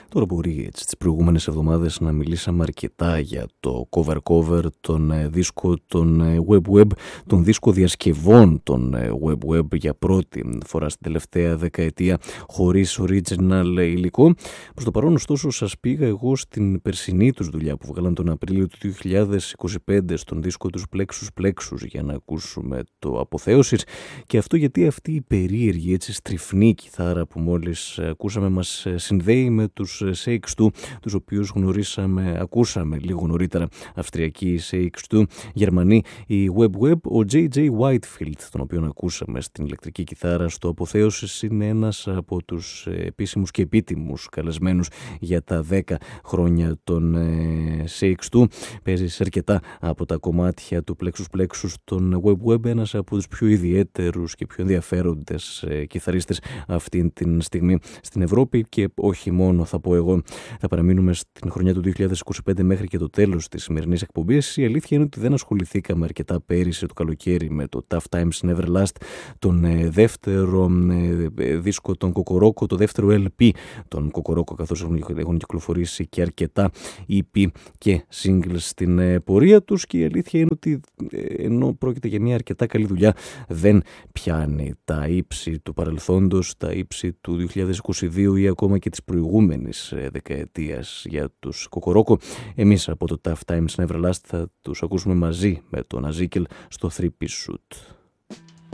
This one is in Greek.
Τώρα μπορεί έτσι τις προηγούμενες εβδομάδες να μιλήσαμε αρκετά για το cover τον δίσκο των Web, τον δίσκο διασκευών των Web για πρώτη φορά στην τελευταία δεκαετία χωρίς original υλικό. Προς το παρόν ωστόσο σας πήγα εγώ στην περσινή τους δουλειά που βγάλαν τον Απρίλιο του 2025 στον δίσκο τους Plexus για να ακούσουμε το Αποθέωσης, και αυτό γιατί αυτή η περίεργη έτσι στριφνή κιθάρα που μόλις ακούσαμε μας συνδέει με τους CX2, τους οποίους ακούσαμε λίγο νωρίτερα, Αυστριακοί CX2, Γερμανοί η Web, ο J.J. Whitefield, τον οποίον ακούσαμε στην ηλεκτρική κιθάρα στο Αποθέωσης, είναι ένας από τους επίσημους και επίτιμους καλεσμένους για τα 10 χρόνια των CX2. Παίζει σε αρκετά από τα κομμάτια του Plexus των Web, ένας από τους πιο ιδιαίτερους και πιο ενδιαφέροντες κιθαρίστες αυτή την στιγμή στην Ευρώπη, και όχι μόνο, θα πω εγώ. Θα παραμείνουμε στην χρονιά του 2025 μέχρι και το τέλος της σημερινής εκπομπής. Η αλήθεια είναι ότι δεν ασχοληθήκαμε αρκετά πέρυσι το καλοκαίρι με το Tough Times Never Last, τον δεύτερο δίσκο των Κοκορόκο, το δεύτερο LP των Κοκορόκο, καθώς έχουν κυκλοφορήσει και αρκετά EP και singles στην πορεία τους, και η αλήθεια είναι ότι ενώ πρόκειται για μια αρκετά καλή δουλειά, δεν πιάνει τα ύψη του παρελθόντος, τα ύψη του 2022 ή ακόμα και της προηγούμενης δεκαετίας για τους Κοκορόκο. Εμείς από το Tough Times Never Last θα τους ακούσουμε μαζί με τον Αζίκελ στο 3-piece shoot.